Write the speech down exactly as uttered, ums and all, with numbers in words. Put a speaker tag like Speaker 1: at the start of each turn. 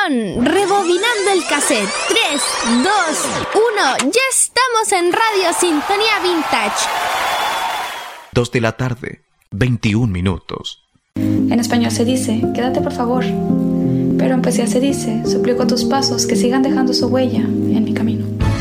Speaker 1: Atención, rebobinando el cassette. tres, dos, uno, ya estamos en Radio Sintonía Vintage.
Speaker 2: dos de la tarde, veintiún minutos.
Speaker 3: En español se dice, quédate por favor. Pero en poesía se dice, suplico a tus pasos que sigan dejando su huella en mi camino.